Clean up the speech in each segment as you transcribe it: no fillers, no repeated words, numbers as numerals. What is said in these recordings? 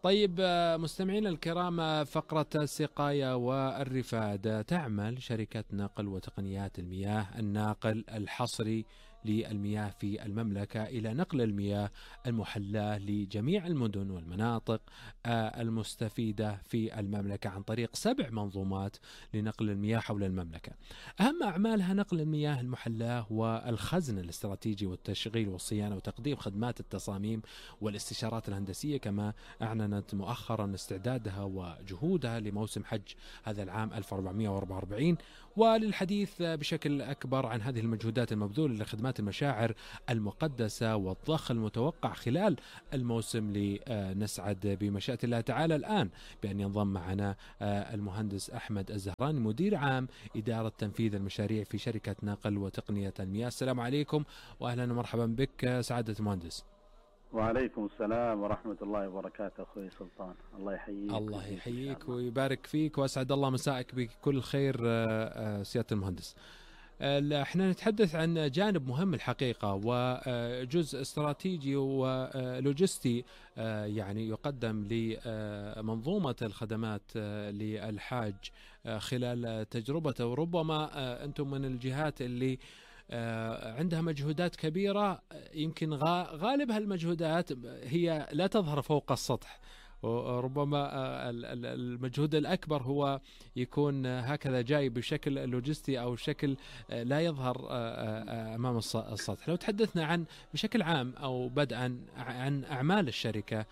طيب مستمعينا الكرام، فقرة السقاية والرفاد. تعمل شركة نقل وتقنيات المياه الناقل الحصري للمياه في المملكة إلى نقل المياه المحلاة لجميع المدن والمناطق المستفيدة في المملكة عن طريق 7 منظومات لنقل المياه حول المملكة. أهم أعمالها نقل المياه المحلاة والخزن الاستراتيجي والتشغيل والصيانة وتقديم خدمات التصاميم والاستشارات الهندسية. كما أعلنت مؤخرا استعدادها وجهودها لموسم حج هذا العام 1444. وللحديث بشكل أكبر عن هذه المجهودات المبذولة لخدمات المشاعر المقدسة والضخ المتوقع خلال الموسم، لنسعد بمشيئة الله تعالى الآن بأن ينضم معنا المهندس أحمد الزهراني، مدير عام إدارة تنفيذ المشاريع في شركة نقل وتقنية المياه. السلام عليكم وأهلا ومرحبا بك سعادة المهندس. وعليكم السلام ورحمة الله وبركاته أخوي سلطان، الله يحييك. الله يحييك ويبارك فيك وأسعد الله مساءك بكل خير سيادة المهندس. احنا نتحدث عن جانب مهم الحقيقة وجزء استراتيجي ولوجستي يعني يقدم لمنظومة الخدمات للحاج خلال تجربته، وربما أنتم من الجهات اللي عندها مجهودات كبيرة، يمكن غالب هالمجهودات هي لا تظهر فوق السطح، وربما المجهود الأكبر هو يكون هكذا جاي بشكل لوجستي أو شكل لا يظهر أمام السطح. لو تحدثنا عن بشكل عام أو بدءا عن أعمال الشركة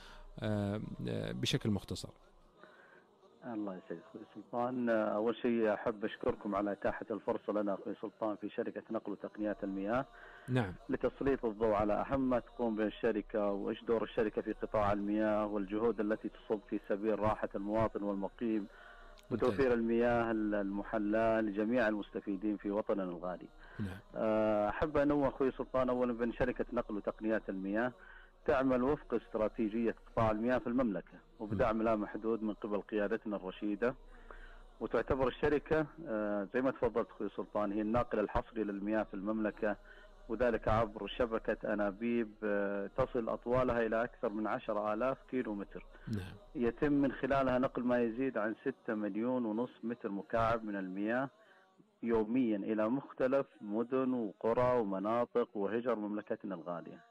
بشكل مختصر. الله يسعدك أخوي سلطان. أول شيء أحب أشكركم على إتاحة الفرصة لنا أخوي سلطان في شركة نقل وتقنيات المياه. نعم. لتسليط الضوء على أهم ما تقوم به الشركة وإيش دور الشركة في قطاع المياه والجهود التي تصب في سبيل راحة المواطن والمقيم وتوفير المياه المحلاة لجميع المستفيدين في وطننا الغالي. نعم. أحب أنوه أخوي سلطان أولا بأن شركة نقل وتقنيات المياه تعمل وفق استراتيجية قطاع المياه في المملكة وبدعم لا محدود من قبل قيادتنا الرشيدة. وتعتبر الشركة زي ما تفضلت أخوي سلطان هي الناقل الحصري للمياه في المملكة، وذلك عبر شبكة أنابيب تصل أطوالها إلى أكثر من 10,000 كيلو متر. نعم. يتم من خلالها نقل ما يزيد عن 6.5 مليون متر مكعب من المياه يوميا إلى مختلف مدن وقرى ومناطق وهجر مملكتنا الغالية.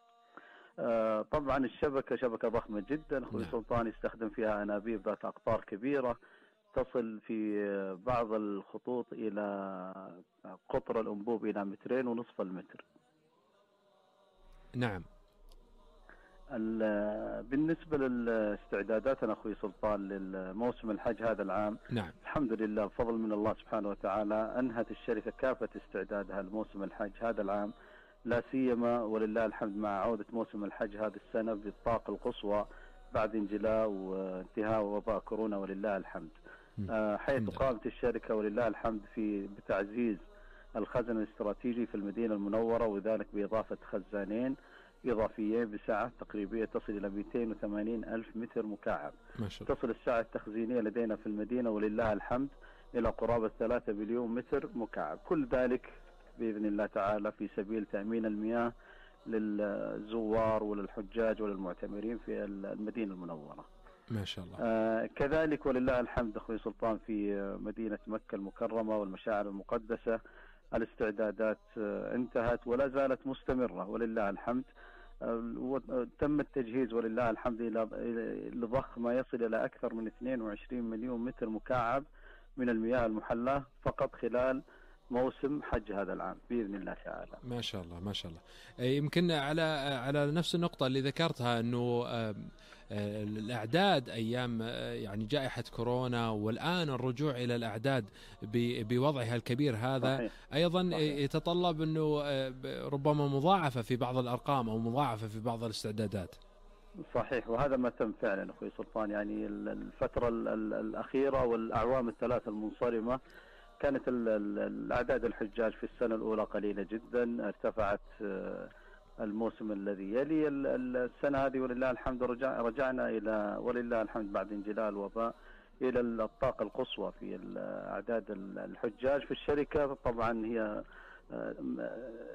طبعا الشبكة شبكة ضخمة جدا أخوي سلطان، يستخدم فيها أنابيب ذات أقطار كبيرة تصل في بعض الخطوط إلى قطر الأنبوب إلى 2.5 متر. نعم. بالنسبة للاستعداداتنا أخوي سلطان للموسم الحج هذا العام، نعم. الحمد لله بفضل من الله سبحانه وتعالى أنهت الشركة كافة استعدادها لموسم الحج هذا العام، لا سيما ولله الحمد مع عودة موسم الحج هذه السنة بالطاقة القصوى بعد انجلاء وانتهاء وباء كورونا ولله الحمد. حيث قامت الشركة ولله الحمد بتعزيز الخزن الاستراتيجي في المدينة المنورة، وذلك بإضافة خزانين إضافيين بسعة تقريبية تصل إلى 280 ألف متر مكعب. ما شاء الله. تصل السعة التخزينية لدينا في المدينة ولله الحمد إلى قرابة 3 بليون متر مكعب. كل ذلك بإذن الله تعالى في سبيل تأمين المياه للزوار وللحجاج وللمعتمرين في المدينة المنورة. ما شاء الله. كذلك ولله الحمد أخوي سلطان في مدينة مكة المكرمة والمشاعر المقدسة الاستعدادات انتهت ولا زالت مستمرة ولله الحمد. تم التجهيز ولله الحمد لضخ ما يصل إلى أكثر من 22 مليون متر مكعب من المياه المحلاة فقط خلال موسم حج هذا العام بإذن الله تعالى. ما شاء الله ما شاء الله. يمكن على نفس النقطة اللي ذكرتها أنه الأعداد أيام يعني جائحة كورونا والآن الرجوع إلى الأعداد بوضعها الكبير هذا صحيح. أيضا صحيح. يتطلب أنه ربما مضاعفة في بعض الأرقام أو مضاعفة في بعض الاستعدادات. صحيح، وهذا ما تم فعلا أخوي سلطان. يعني الفترة الأخيرة والأعوام الثلاثة المنصرمة كانت الأعداد الحجاج في السنة الأولى قليلة جدا، ارتفعت الموسم الذي يلي السنة هذه ولله الحمد رجعنا إلى ولله الحمد بعد انجلاء الوباء إلى الطاقة القصوى في أعداد الحجاج في الشركة. طبعا هي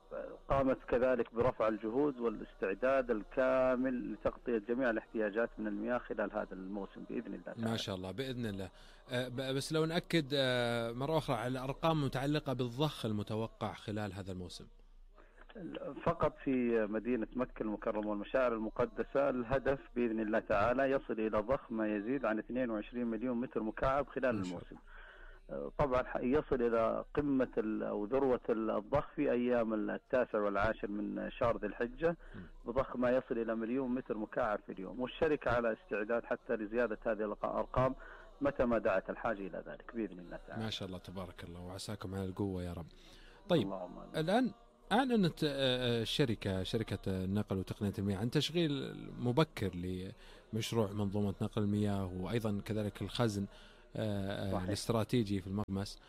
قامت كذلك برفع الجهود والاستعداد الكامل لتغطية جميع الاحتياجات من المياه خلال هذا الموسم بإذن الله تعالى. ما شاء الله بإذن الله. بس لو نأكد مرة أخرى على الأرقام المتعلقة بالضخ المتوقع خلال هذا الموسم. فقط في مدينة مكة المكرمة والمشاعر المقدسة الهدف بإذن الله تعالى يصل إلى ضخ ما يزيد عن 22 مليون متر مكعب خلال الموسم. طبعا يصل إلى قمة أو ذروة الضخ في أيام 9 و10 من شهر ذي الحجة بضخ ما يصل إلى مليون متر مكعب في اليوم، والشركة على استعداد حتى لزيادة هذه الأرقام متى ما دعت الحاجة إلى ذلك بإذن الله تعالى. ما شاء الله تبارك الله وعساكم على القوة يا رب. طيب الآن أعلنت شركة النقل وتقنية المياه عن تشغيل مبكر لمشروع منظومة نقل المياه وأيضا كذلك الخزن الاستراتيجي في المغمس.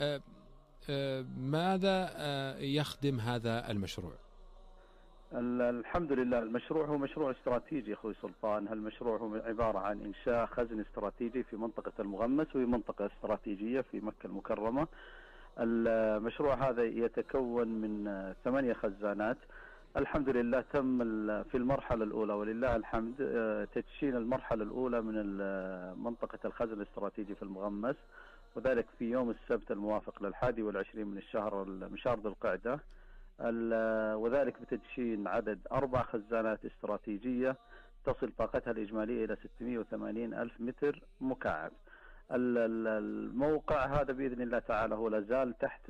ماذا يخدم هذا المشروع؟ الحمد لله المشروع هو مشروع استراتيجي أخوي سلطان. هالمشروع هو عبارة عن إنشاء خزن استراتيجي في منطقة المغمس، وهي منطقة استراتيجية في مكة المكرمة. المشروع هذا يتكون من 8 خزانات. الحمد لله تم في المرحلة الأولى ولله الحمد تدشين المرحلة الأولى من منطقة الخزن الاستراتيجي في المغمس، وذلك في يوم السبت الموافق لل21 من شهر ذي القعدة، وذلك بتدشين عدد 4 خزانات استراتيجية تصل طاقتها الإجمالية إلى 680 ألف متر مكعب. الموقع هذا بإذن الله تعالى هو لازال تحت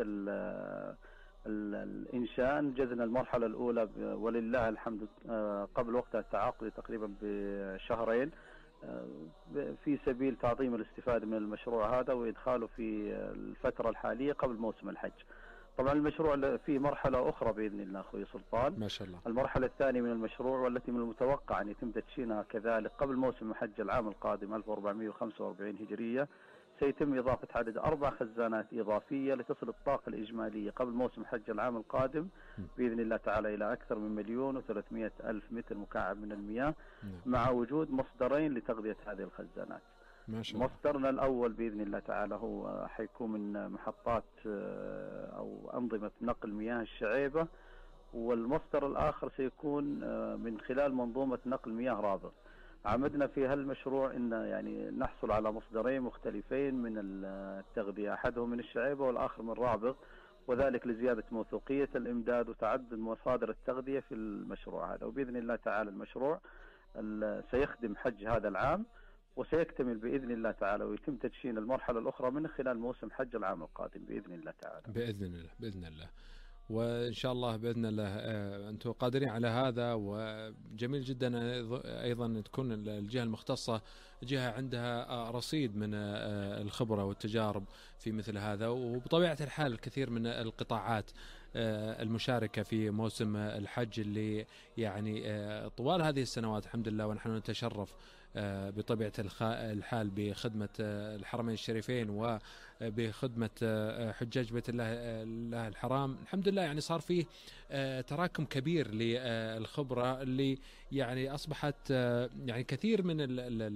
الإنشاء. انجزنا المرحلة الأولى ولله الحمد قبل وقت التعاقد تقريبا بشهرين في سبيل تعظيم الاستفادة من المشروع هذا وإدخاله في الفترة الحالية قبل موسم الحج. طبعا المشروع في مرحلة أخرى بإذن الله أخوي سلطان. ما شاء الله. المرحلة الثانية من المشروع والتي من المتوقع أن يتم تدشينها كذلك قبل موسم الحج العام القادم 1445 هجرية، سيتم إضافة عدد 4 خزانات إضافية لتصل الطاقة الإجمالية قبل موسم حج العام القادم بإذن الله تعالى إلى أكثر من 1,300,000 متر مكعب من المياه، مع وجود مصدرين لتغذية هذه الخزانات. ما شاء الله. مصدرنا الأول بإذن الله تعالى هو حيكون من محطات أو أنظمة نقل مياه الشعيبة، والمصدر الآخر سيكون من خلال منظومة نقل مياه رابغ. عمدنا في هالمشروع ان يعني نحصل على مصدرين مختلفين من التغذية، احدهم من الشعيبة والاخر من رابغ، وذلك لزيادة موثوقية الامداد وتعدد مصادر التغذية في المشروع هذا. وباذن الله تعالى المشروع سيخدم حج هذا العام وسيكتمل بإذن الله تعالى ويتم تدشين المرحلة الأخرى من خلال موسم حج العام القادم بإذن الله تعالى. بإذن الله وإن شاء الله بإذن الله أنتم قادرين على هذا. وجميل جدا أيضا تكون الجهة المختصة جهة عندها رصيد من الخبرة والتجارب في مثل هذا. وبطبيعة الحال الكثير من القطاعات المشاركة في موسم الحج اللي يعني طوال هذه السنوات الحمد لله ونحن نتشرف بطبيعة الحال بخدمة الحرمين الشريفين وبخدمة حجاج بيت الله الحرام. الحمد لله يعني صار فيه تراكم كبير للخبرة اللي يعني أصبحت يعني كثير من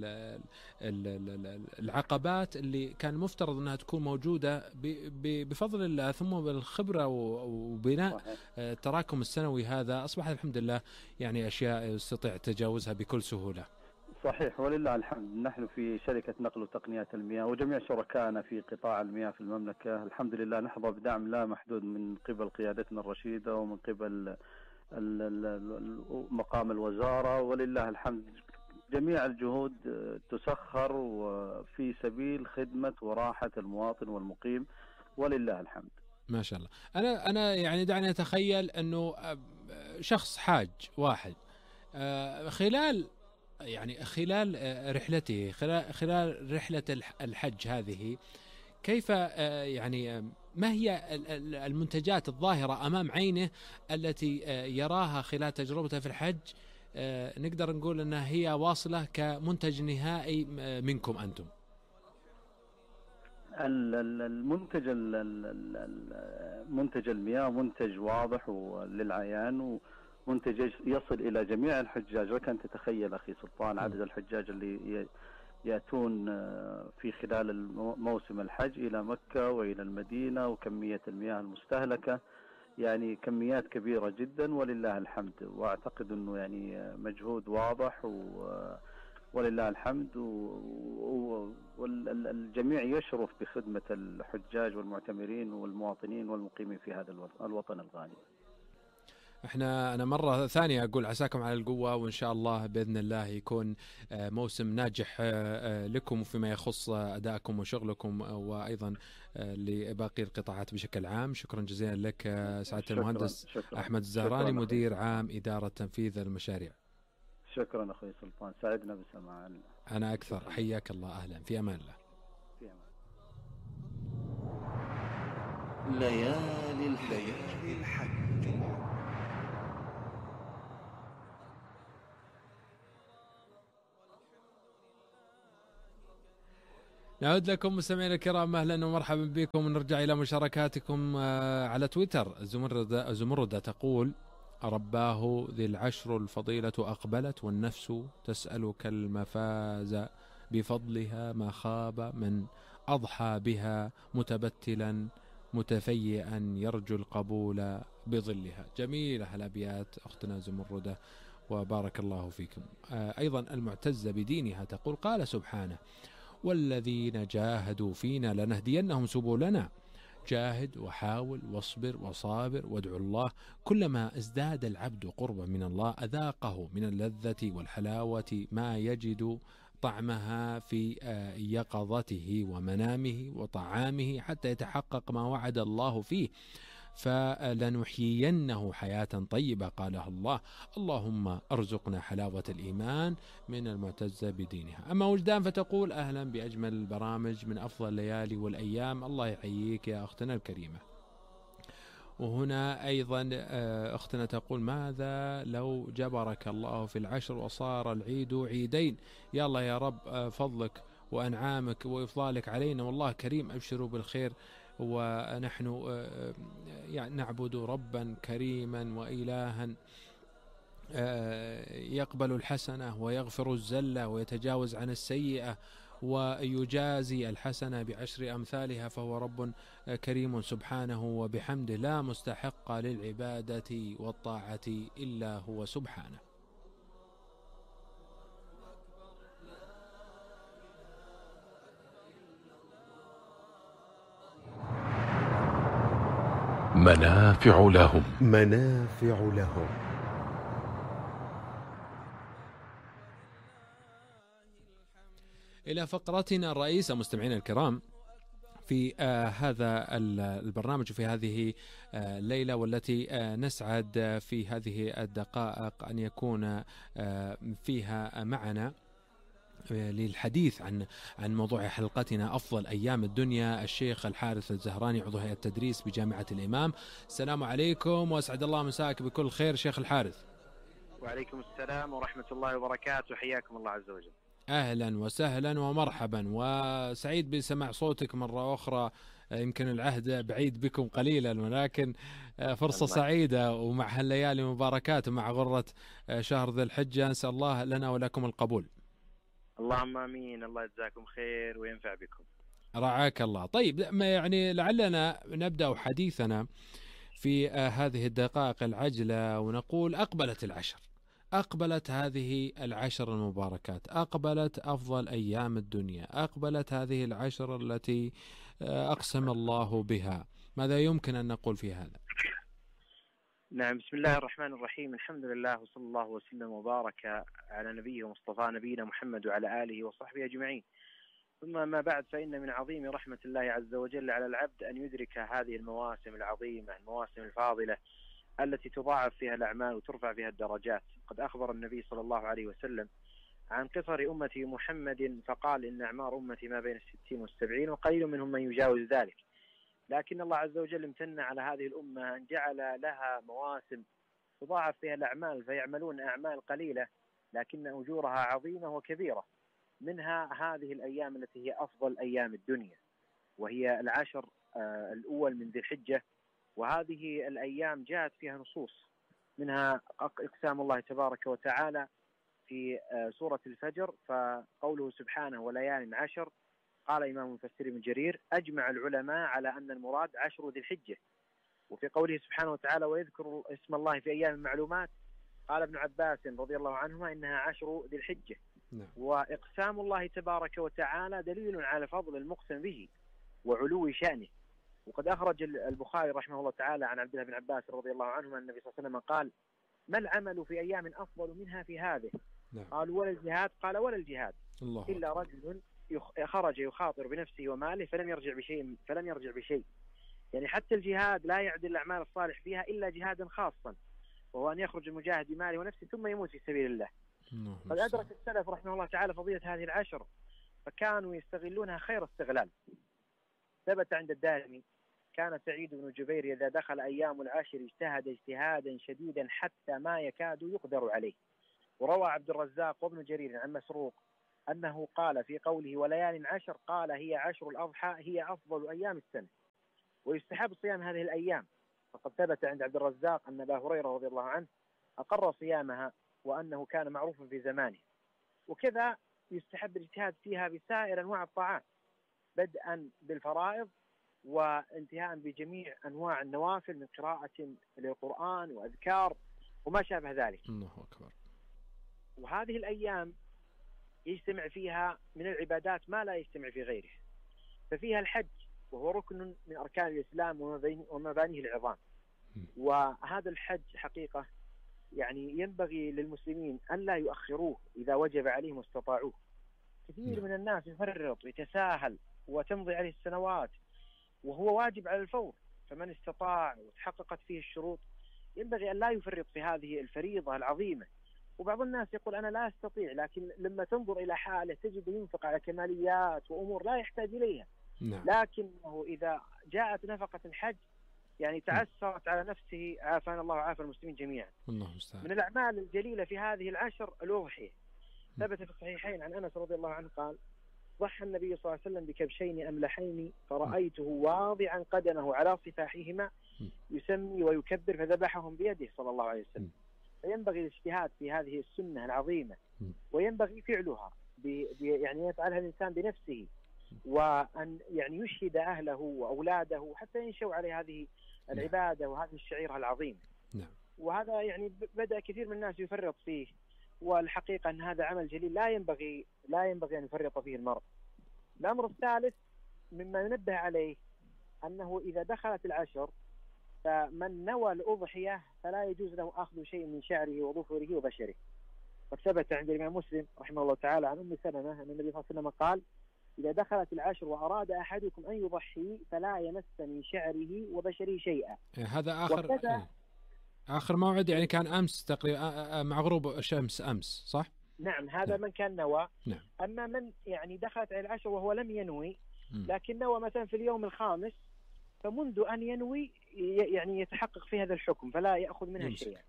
العقبات اللي كان مفترض أنها تكون موجودة بفضل الله ثم بالخبرة وبناء التراكم السنوي هذا أصبحت الحمد لله يعني أشياء يستطيع تجاوزها بكل سهولة. صحيح ولله الحمد. نحن في شركة نقل وتقنيات المياه وجميع شركائنا في قطاع المياه في المملكة الحمد لله نحظى بدعم لا محدود من قبل قيادتنا الرشيدة ومن قبل مقام الوزارة، ولله الحمد جميع الجهود تسخر وفي سبيل خدمة وراحة المواطن والمقيم ولله الحمد. ما شاء الله. أنا يعني دعني أتخيل أنه شخص حاج واحد خلال رحلته خلال رحلة الحج هذه كيف يعني ما هي المنتجات الظاهرة أمام عينه التي يراها خلال تجربته في الحج نقدر نقول أنها هي واصلة كمنتج نهائي منكم أنتم؟ منتج المياه منتج واضح للعيان ومنتج يصل إلى جميع الحجاج. لك أن تتخيل أخي سلطان عدد الحجاج اللي يأتون في خلال موسم الحج إلى مكة وإلى المدينة وكمية المياه المستهلكة. يعني كميات كبيرة جدا ولله الحمد. وأعتقد أنه يعني مجهود واضح ولله الحمد، والجميع يشرف بخدمة الحجاج والمعتمرين والمواطنين والمقيمين في هذا الوطن الغالي. أنا مرة ثانية أقول عساكم على القوة، وإن شاء الله بإذن الله يكون موسم ناجح لكم فيما يخص أدائكم وشغلكم، وأيضا لباقي القطاعات بشكل عام. شكرا جزيلا لك سعادة المهندس أحمد الزهراني، مدير عام إدارة تنفيذ المشاريع. شكرا أخوي سلطان، سعدنا بسماع. أنا أكثر، حياك الله، أهلا، في أمان الله. في أمان. ليالي الحج. نعود لكم مستمعينا الكرام، اهلا ومرحبا بكم، ونرجع الى مشاركاتكم على تويتر. زمردة تقول: رباه ذي العشر الفضيلة أقبلت، والنفس تسألك المفاز بفضلها، ما خاب من أضحى بها متبتلا متفيئا يرجو القبول بظلها. جميلة الأبيات أختنا زمردة، وبارك الله فيكم. أيضا المعتزة بدينها تقول: قال سبحانه: والذين جاهدوا فينا لنهدينهم سبلنا. جاهد وحاول واصبر وصابر وادعو الله. كلما ازداد العبد قربا من الله أذاقه من اللذة والحلاوة ما يجد طعمها في يقظته ومنامه وطعامه، حتى يتحقق ما وعد الله فيه. فلنحيينه حياة طيبة قالها الله. اللهم ارزقنا حلاوة الإيمان من المعتزة بدينها. أما وجدان فتقول: أهلا بأجمل البرامج من أفضل الليالي والأيام. الله يحييك يا أختنا الكريمة. وهنا أيضا أختنا تقول: ماذا لو جبرك الله في العشر وصار العيد عيدين؟ يا الله يا رب، فضلك وأنعامك وإفضالك علينا والله كريم، أبشروا بالخير. ونحن يعني نعبد ربا كريما وإلها يقبل الحسنة ويغفر الزلة ويتجاوز عن السيئة ويجازي الحسنة بعشر أمثالها، فهو رب كريم سبحانه وبحمده، لا مستحق للعبادة والطاعة إلا هو سبحانه. منافع لهم. إلى فقرتنا الرئيسة مستمعينا الكرام في هذا البرنامج وفي هذه الليلة، والتي نسعد في هذه الدقائق أن يكون فيها معنا للحديث عن موضوع حلقتنا أفضل أيام الدنيا الشيخ الحارث الزهراني، عضو هيئة التدريس بجامعة الإمام. السلام عليكم وأسعد الله مساك بكل خير شيخ الحارث. وعليكم السلام ورحمة الله وبركاته، حياكم الله عز وجل. أهلا وسهلا ومرحبا، وسعيد بسماع صوتك مرة أخرى. يمكن العهد بعيد بكم قليلا، ولكن فرصة سعيدة، ومع هالليالي مباركات ومع غرة شهر ذي الحجة، نسأل الله لنا ولكم القبول. اللهم آمين، الله يجزاكم خير وينفع بكم. رعاك الله. طيب، يعني لعلنا نبدأ حديثنا في هذه الدقائق العجلة ونقول: أقبلت العشر، أقبلت هذه العشر المباركات، أقبلت أفضل أيام الدنيا، أقبلت هذه العشر التي أقسم الله بها. ماذا يمكن أن نقول في هذا؟ نعم، بسم الله الرحمن الرحيم، الحمد لله وصلى الله وسلم وبارك على نبيه ومصطفى نبينا محمد وعلى آله وصحبه أجمعين. ثم ما بعد، فإن من عظيم رحمة الله عز وجل على العبد أن يدرك هذه المواسم العظيمة، المواسم الفاضلة التي تضاعف فيها الأعمال وترفع فيها الدرجات. قد أخبر النبي صلى الله عليه وسلم عن قصر أمة محمد فقال: إن أعمار أمتي ما بين 60 و70 وقليل منهم من يجاوز ذلك. لكن الله عز وجل امتن على هذه الأمة أن جعل لها مواسم تضاعف فيها الأعمال، فيعملون أعمال قليلة لكن أجورها عظيمة وكبيرة. منها هذه الأيام التي هي أفضل أيام الدنيا، وهي العشر الأول من ذي الحجة. وهذه الأيام جاءت فيها نصوص، منها إقسام الله تبارك وتعالى في سورة الفجر، فقوله سبحانه: وليال عشر. قال إمام المفسرين ابن جرير: أجمع العلماء على أن المراد عشر ذي الحجة، وفي قوله سبحانه وتعالى ويذكر اسم الله في أيام معلومات، قال ابن عباس رضي الله عنهما إنها 10 ذي الحجة. وإقسام الله تبارك وتعالى دليل على فضل المقسم به وعلو شأنه. وقد أخرج البخاري رحمه الله تعالى عن عبد الله بن عباس رضي الله عنهما النبي صلى الله عليه وسلم قال ما العمل في أيام أفضل منها في هذه؟ قال ولا الجهاد، قال ولا الجهاد إلا رجل خرج يخاطر بنفسه وماله فلم يرجع بشيء. يعني حتى الجهاد لا يعدل الأعمال الصالح فيها إلا جهادا خاصا، وهو أن يخرج المجاهد بماله ونفسه ثم يموت في سبيل الله. قد أدرك السلف رحمه الله تعالى فضيلة هذه العشر، فكانوا يستغلونها خير استغلال. ثبت عند الدارمي كان سعيد بن جبير إذا دخل أيام العشر اجتهد اجتهادا شديدا حتى ما يكاد يقدر عليه. وروى عبد الرزاق وابن جرير عن مسروق أنه قال في قوله وليال عشر، قال هي عشر الأضحى هي أفضل أيام السنة، ويستحب صيام هذه الأيام. فقد ثبت عند عبد الرزاق أن أبا هريرة رضي الله عنه أقر صيامها وأنه كان معروفا في زمانه. وكذا يستحب الاجتهاد فيها بسائر أنواع الطاعات، بدءا بالفرائض وانتهاء بجميع أنواع النوافل من قراءة للقرآن وأذكار وما شابه ذلك. الله أكبر. وهذه الأيام يجتمع فيها من العبادات ما لا يجتمع في غيره. ففيها الحج وهو ركن من أركان الإسلام ومبانيه العظام. وهذا الحج حقيقة يعني ينبغي للمسلمين أن لا يؤخروه إذا وجب عليهم واستطاعوه. كثير من الناس يفرط ويتساهل وتمضي عليه السنوات وهو واجب على الفور، فمن استطاع وتحققت فيه الشروط ينبغي أن لا يفرط في هذه الفريضة العظيمة. وبعض الناس يقول أنا لا أستطيع، لكن لما تنظر إلى حاله تجد ينفق على كماليات وأمور لا يحتاج إليها. لكنه إذا جاءت نفقة الحج يعني تعسرت على نفسه، عافانا الله وعافى المسلمين جميعا. من الأعمال الجليلة في هذه العشر الأضحية. ثبت في الصحيحين عن أنس رضي الله عنه قال ضحى النبي صلى الله عليه وسلم بكبشين أملحين فرأيته واضعا قدمه على صفاحهما يسمي ويكبر فذبحهم بيده صلى الله عليه وسلم. فينبغي الاجتهاد في هذه السنة العظيمة، وينبغي فعلها يعني يفعلها الإنسان بنفسه، وأن يعني يشهد أهله وأولاده حتى ينشوا على هذه العبادة وهذه الشعيرة العظيمة. وهذا يعني بدأ كثير من الناس يفرط فيه، والحقيقة أن هذا عمل جليل لا ينبغي أن يفرط فيه المرء. الأمر الثالث مما ينبه عليه أنه إذا دخلت العشر فمن نوى الأضحية فلا يجوز له أخذ شيء من شعره وظفره وبشره. فثبت عند الإمام مسلم رحمه الله تعالى عن أم سلمة أن النبي صلى الله عليه وسلم قال إذا دخلت العشر وأراد أحدكم أن يضحي فلا يمس من شعره وبشره شيئا. هذا آخر موعد يعني كان أمس تقريبا مع غروب الشمس أمس، صح؟ نعم هذا من كان نوى. أما من يعني دخلت على العشر وهو لم ينوي لكن نوى مثلا في اليوم الخامس، فمنذ أن ينوي يعني يتحقق في هذا الحكم فلا يأخذ منها شيئا.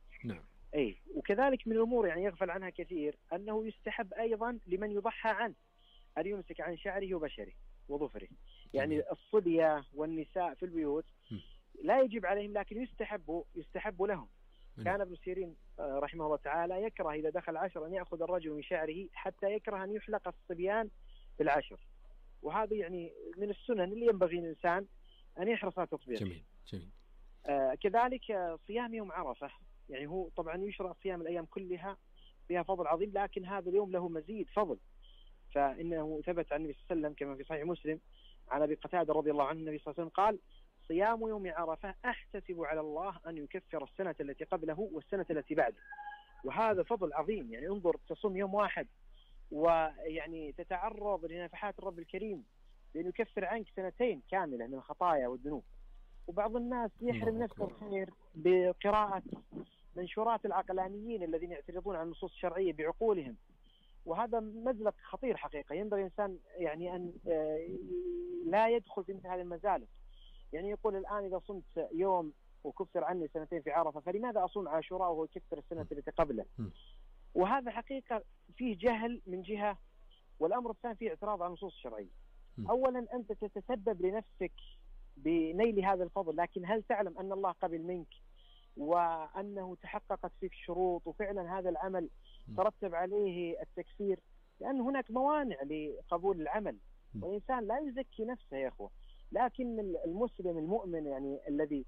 وكذلك من الأمور يعني يغفل عنها كثير أنه يستحب أيضا لمن يضحى عنه أن يمسك عن شعره وبشره وظفره. يعني الصبية والنساء في البيوت لا يجب عليهم لكن يستحب لهم. كان ابن سيرين رحمه الله تعالى يكره إذا دخل العشر أن يأخذ الرجل من شعره حتى يكره أن يحلق الصبيان في العشر. وهذا يعني من السنن اللي ينبغي الإنسان أن يحرص على تطبيقه. جميل. كذلك صيام يوم عرفة، يعني هو طبعا يشرع صيام الأيام كلها فيها فضل عظيم، لكن هذا اليوم له مزيد فضل. فإنه ثبت عن النبي صلى الله عليه وسلم كما في صحيح مسلم عن أبي قتادة رضي الله عنه النبي صلى الله عليه وسلم قال صيام يوم عرفة أحتسب على الله أن يكفر السنة التي قبله والسنة التي بعده. وهذا فضل عظيم. يعني انظر تصوم يوم واحد ويعني تتعرض لنفحات الرب الكريم لأنه يكفر عنك سنتين كاملة من الخطايا والذنوب. وبعض الناس يحرم نفسه الخير بقراءة منشورات العقلانيين الذين يعترضون على النصوص الشرعية بعقولهم، وهذا مزلق خطير حقيقة. ينبغي الإنسان يعني أن لا يدخل في مثل هذه المزالق. يعني يقول الآن إذا صمت يوم وكفر عني سنتين في عرفة فلماذا أصوم عاشوراء وهو يكفر السنة التي قبله؟ وهذا حقيقة فيه جهل من جهة، والأمر الثاني فيه اعتراض على النصوص الشرعية. أولا أنت تتسبب لنفسك بنيل هذا الفضل، لكن هل تعلم أن الله قبل منك وأنه تحققت فيك شروط وفعلا هذا العمل ترتب عليه التكفير؟ لأن هناك موانع لقبول العمل، والإنسان لا يزكي نفسه يا أخوة. لكن المسلم المؤمن يعني الذي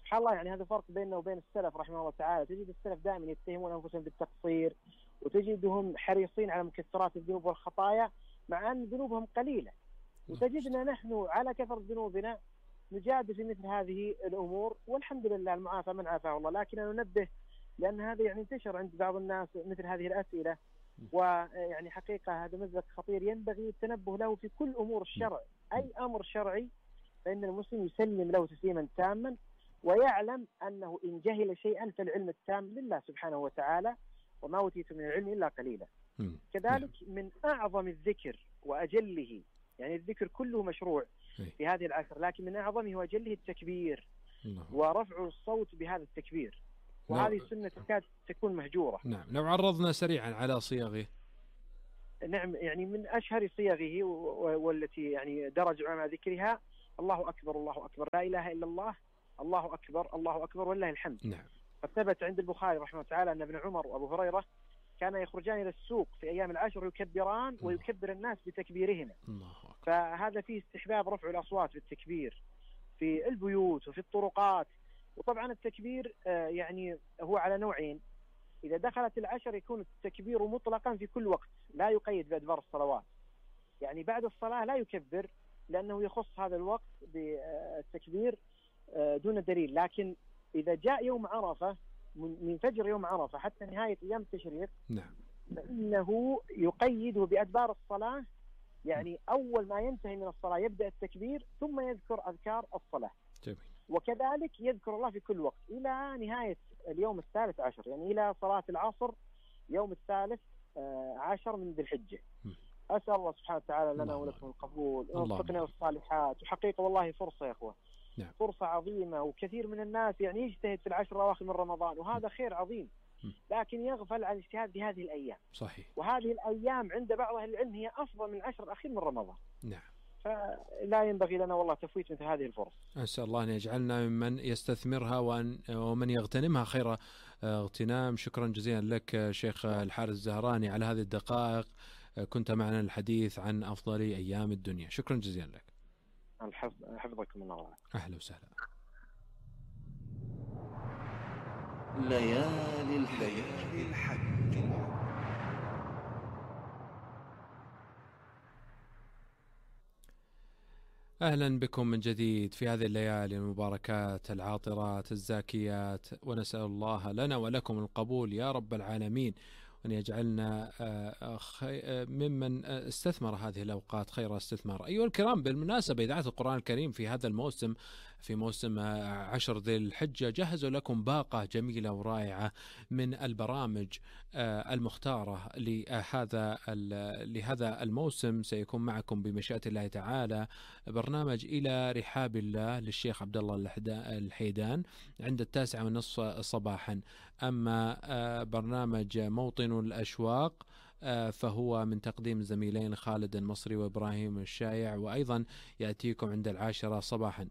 سبحان الله يعني هذا فرق بيننا وبين السلف رحمه الله تعالى. تجد السلف دائما يتهمون أنفسهم بالتقصير، وتجدهم حريصين على مكثرات الذنوب والخطايا مع أن ذنوبهم قليلة، وتجدنا نحن على كثر ذنوبنا نجادل في مثل هذه الأمور، والحمد لله المعافى من عافاه الله. لكن أنا ننبه لأن هذا يعني انتشر عند بعض الناس مثل هذه الأسئلة، ويعني حقيقة هذا مزلق خطير ينبغي التنبه له في كل أمور الشرع. أي أمر شرعي فإن المسلم يسلم له تسليما تاما، ويعلم أنه إن جهل شيئا فالعلم التام لله سبحانه وتعالى، وما أوتيت من العلم إلا قليلا. كذلك من أعظم الذكر وأجله، يعني الذكر كله مشروع في هذه العشر، لكن من أعظمه وأجله التكبير ورفع الصوت بهذا التكبير، وهذه السنة تكاد تكون مهجورة. نعم، لو عرضنا سريعا على صيغه. نعم، يعني من أشهر صيغه والتي يعني درج على ذكرها: الله أكبر الله أكبر، لا إله إلا الله، الله أكبر الله أكبر ولله الحمد. نعم. قد ثبت عند البخاري رحمه الله تعالى أن ابن عمر وأبو هريرة كان يخرجان إلى السوق في أيام العشر يكبران ويكبر الناس بتكبيرهما. فهذا فيه استحباب رفع الأصوات بالتكبير في البيوت وفي الطرقات. وطبعا التكبير يعني هو على نوعين: إذا دخلت العشر يكون التكبير مطلقا في كل وقت لا يقيد بأدبار الصلوات، يعني بعد الصلاة لا يكبر لأنه يخص هذا الوقت بالتكبير دون دليل. لكن إذا جاء يوم عرفة من فجر يوم عرفة حتى نهاية أيام التشريق فإنه يقيده بأدبار الصلاة، يعني أول ما ينتهي من الصلاة يبدأ التكبير ثم يذكر أذكار الصلاة. جميل. وكذلك يذكر الله في كل وقت إلى نهاية اليوم الثالث عشر، يعني إلى صلاة العصر يوم الثالث عشر من ذي الحجة. أسأل الله سبحانه وتعالى لنا ولكم القبول ووفقنا للصالحات. وحقيقة والله فرصة يا أخوة، فرصة عظيمة، وكثير من الناس يعني يجتهد في العشر الأواخر من رمضان وهذا خير عظيم، لكن يغفل عن الاجتهاد في هذه الأيام. صحيح. وهذه الأيام عند بعض أهل العلم هي أفضل من العشر الأخير من رمضان. نعم. فلا ينبغي لنا والله تفويت مثل هذه الفرص. أسأل الله أن يجعلنا ممن يستثمرها ومن يغتنمها خير اغتنام. شكرا جزيلا لك شيخ الحارث الزهراني على هذه الدقائق، كنت معنا الحديث عن أفضل أيام الدنيا. شكرا جزيلا لك. حفظكم الله. أهلا وسهلا. ليالي الحج. أهلا بكم من جديد في هذه الليالي المباركات العاطرات الزاكيات، ونسأل الله لنا ولكم القبول يا رب العالمين، وأن يجعلنا ممن استثمر هذه الأوقات خير استثمار. أيها الكرام، بالمناسبة إذاعة القرآن الكريم في هذا الموسم، في موسم عشر ذي الحجة، جهزوا لكم باقة جميلة ورائعة من البرامج المختارة لهذا الموسم. سيكون معكم بمشيئة الله تعالى برنامج إلى رحاب الله للشيخ عبد الله الحيدان عند 9:30 صباحا. أما برنامج موطن الأشواق فهو من تقديم الزميلين خالد المصري وإبراهيم الشايع، وأيضا يأتيكم عند 10 صباحا.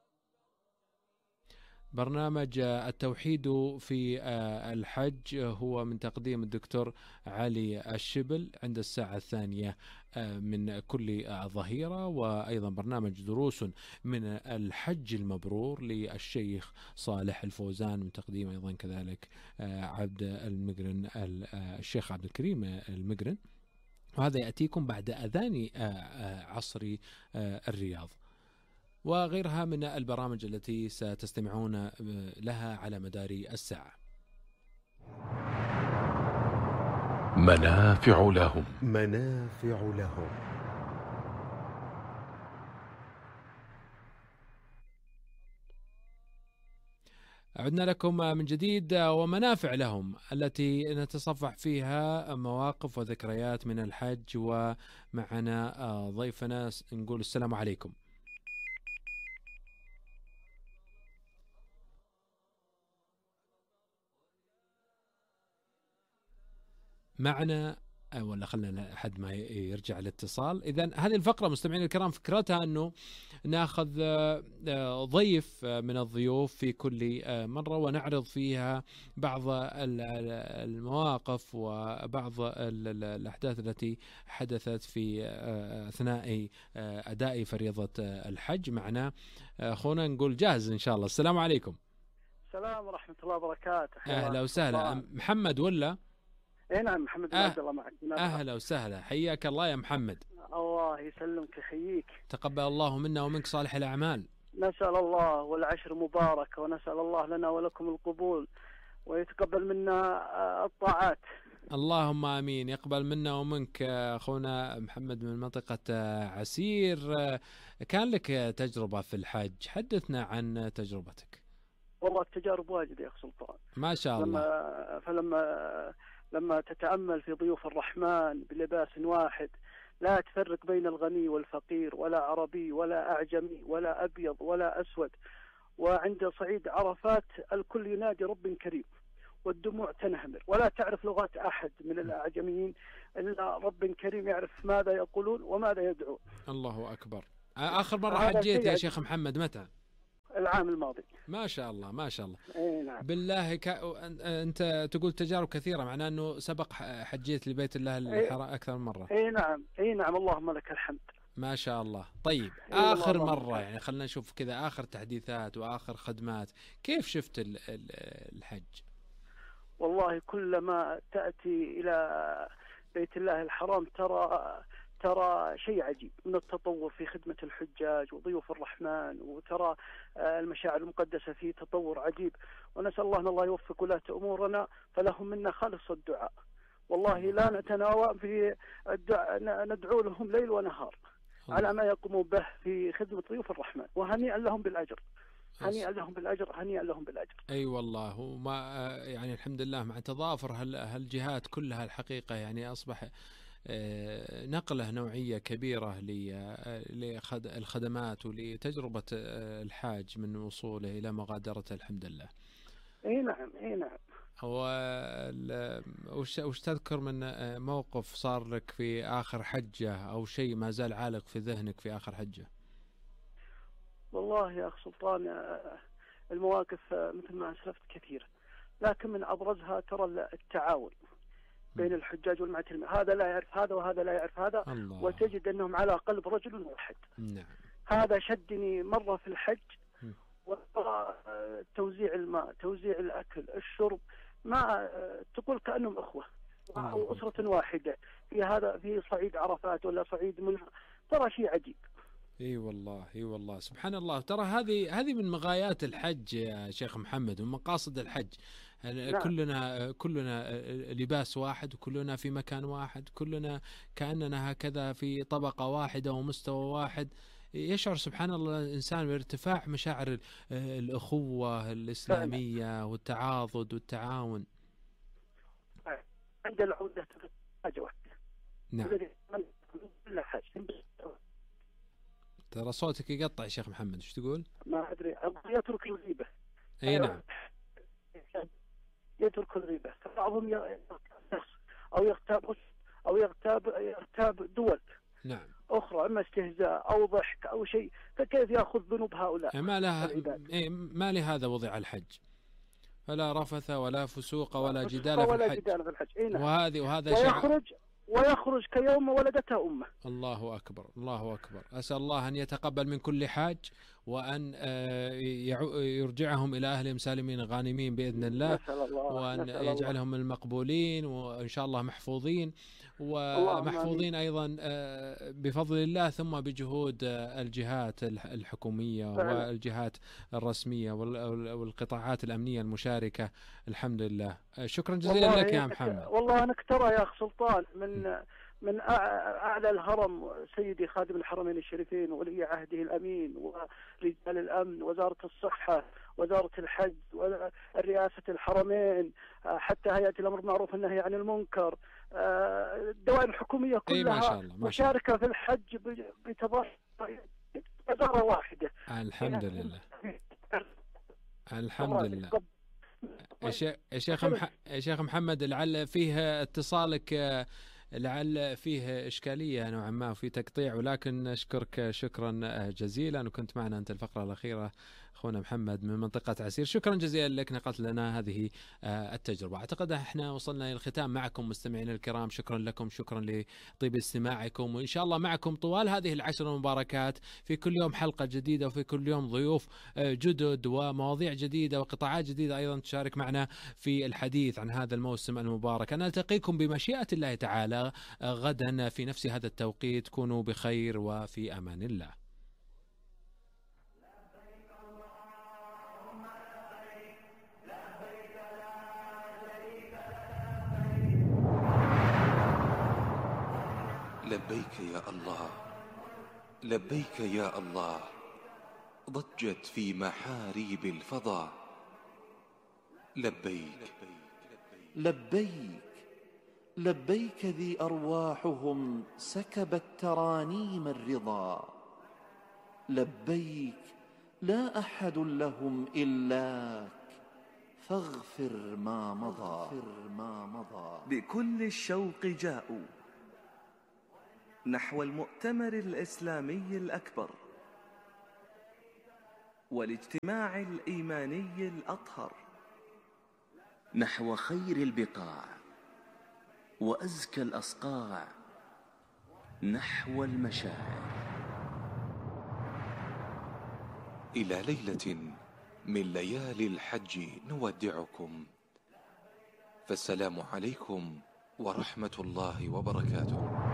برنامج التوحيد في الحج هو من تقديم الدكتور علي الشبل عند 2:00 من كل ظهيرة، وأيضا برنامج دروس من الحج المبرور للشيخ صالح الفوزان من تقديم أيضا كذلك عبد المقرن، الشيخ عبد الكريم المقرن، وهذا يأتيكم بعد أذان عصر الرياض، وغيرها من البرامج التي ستستمعون لها على مدار الساعة. منافع لهم. عدنا لكم من جديد، ومنافع لهم التي نتصفح فيها مواقف وذكريات من الحج. ومعنا ضيفنا نقول السلام عليكم. معنا ولا خلنا لحد ما يرجع الاتصال. إذن هذه الفقرة مستمعين الكرام فكرتها أنه نأخذ ضيف من الضيوف في كل مرة ونعرض فيها بعض المواقف وبعض الأحداث التي حدثت في أثناء أداء فريضة الحج. معنا أخونا نقول جاهز إن شاء الله. السلام عليكم. السلام ورحمة الله وبركاته. أهلا وسهلا. محمد ولا؟ اي نعم، محمد بن عبد الله معك. أهلا وسهلا، حياك الله يا محمد. الله يسلمك يحييك. تقبل الله منا ومنك صالح الأعمال. نسأل الله والعشر مبارك، ونسأل الله لنا ولكم القبول، ويتقبل منا الطاعات. اللهم آمين. يقبل منا ومنك. أخونا محمد من منطقة عسير، كان لك تجربة في الحج، حدثنا عن تجربتك. والله التجارب واجد يا أخ سلطان، ما شاء الله. لما تتأمل في ضيوف الرحمن بلباس واحد، لا تفرق بين الغني والفقير، ولا عربي ولا أعجمي ولا أبيض ولا أسود، وعند صعيد عرفات الكل ينادي رب كريم، والدموع تنهمر، ولا تعرف لغات أحد من الأعجميين إلا رب كريم يعرف ماذا يقولون وماذا يدعون. الله أكبر. آخر مرة حجيت يا شيخ محمد متى؟ العام الماضي. ما شاء الله ما شاء الله. اي نعم. بالله أنت تقول تجارب كثيرة، معناه أنه سبق حجيت لبيت الله الحرام أكثر من مرة. اي نعم اللهم لك الحمد. ما شاء الله. طيب آخر مرة يعني خلنا نشوف كذا آخر تحديثات وآخر خدمات، كيف شفت الحج؟ والله كلما تأتي إلى بيت الله الحرام ترى شيء عجيب من التطور في خدمة الحجاج وضيوف الرحمن، وترى المشاعر المقدسة في تطور عجيب، ونسأل الله أن الله يوفق ولاة أمورنا، فلهم منا خالص الدعاء. والله لا نتناوى في الدعاء، ندعو لهم ليل ونهار على ما يقوموا به في خدمة ضيوف الرحمن، وهنيئا لهم بالأجر. هنيئا لهم بالأجر، هنيئا لهم بالأجر. أي والله. وما يعني الحمد لله مع تضافر هالجهات كلها الحقيقة، يعني أصبح نقلة نوعية كبيرة للخدمات ولتجربة الحاج من وصوله إلى مغادرته الحمد لله. اي نعم. وش تذكر من موقف صار لك في آخر حجة، أو شيء ما زال عالق في ذهنك في آخر حجة؟ والله يا أخ سلطان المواقف مثل ما أسلفت كثيرة، لكن من أبرزها ترى التعاون بين الحجاج والمعتمرين، هذا لا يعرف هذا وهذا لا يعرف هذا، الله. وتجد أنهم على قلب رجل واحد. نعم. هذا شدني مرة في الحج، وتوزيع الماء، توزيع الأكل، الشرب، ما تقول كأنهم أخوة أو أسرة واحدة في صعيد عرفات ولا صعيد منى، ترى شيء عجيب. اي والله سبحان الله. ترى هذه من مغايات الحج يا شيخ محمد، ومن مقاصد الحج. نعم. كلنا لباس واحد، وكلنا في مكان واحد، كلنا كأننا هكذا في طبقة واحدة ومستوى واحد. يشعر سبحان الله الإنسان بارتفاع مشاعر الأخوة الإسلامية والتعاضد والتعاون. عند العودة حاجة واحدة. نعم. ترى صوتك يقطع يا شيخ محمد، ايش تقول؟ ما ادري، يترك الغيبة. اي نعم. يترك الغيبة، بعضهم او يغتاب دول. نعم. اخرى، اما استهزاء او ضحك او شيء، فكيف ياخذ ذنوب هؤلاء؟ ما لهذا وضع الحج، فلا رفث ولا فسوق ولا جدال في الحج. وهذا ويخرج كيوم ولدته أمه. الله أكبر الله أكبر. أسأل الله أن يتقبل من كل حاج، وأن يرجعهم إلى أهلهم سالمين غانمين بإذن الله، وأن يجعلهم المقبولين، وإن شاء الله محفوظين، ومحفوظين أيضا بفضل الله، ثم بجهود الجهات الحكومية والجهات الرسمية والقطاعات الأمنية المشاركة. الحمد لله. شكرا جزيلا لك يا محمد. والله أنا ترى يا أخ سلطان من أعلى الهرم سيدي خادم الحرمين الشريفين وولي عهده الأمين ورجال الأمن، وزارة الصحة، وزارة الحج، ورئاسة الحرمين، حتى هيئة الأمر بالمعروف والنهي عن المنكر، الدوائر الحكومية كلها مشاركة في الحج بوزارة واحدة. الحمد لله الحمد لله. يا شيخ محمد، لعل فيه اتصالك، لعل فيه إشكالية نوعا ما وفي تقطيع، ولكن نشكرك شكرا جزيلا، وكنت معنا أنت الفقرة الأخيرة أخونا محمد من منطقة عسير، شكرا جزيلا لك، نقلت لنا هذه التجربة. أعتقد احنا وصلنا إلى الختام معكم مستمعينا الكرام، شكرا لكم، شكرا لطيب استماعكم، وإن شاء الله معكم طوال هذه العشر المباركات، في كل يوم حلقة جديدة، وفي كل يوم ضيوف جدد ومواضيع جديدة وقطاعات جديدة أيضا تشارك معنا في الحديث عن هذا الموسم المبارك. أنا ألتقيكم بمشيئة الله تعالى غدا في نفس هذا التوقيت، كونوا بخير وفي أمان الله. لبيك يا الله، لبيك يا الله، ضجت في محاريب الفضاء. لبيك لبيك لبيك ذي أرواحهم سكبت ترانيم الرضا. لبيك لا أحد لهم إلاك، فاغفر ما مضى. بكل الشوق جاءوا نحو المؤتمر الإسلامي الأكبر والاجتماع الإيماني الأطهر، نحو خير البقاع وأزكى الأصقاع، نحو المشاعر. إلى ليلة من ليالي الحج نودعكم، فالسلام عليكم ورحمة الله وبركاته.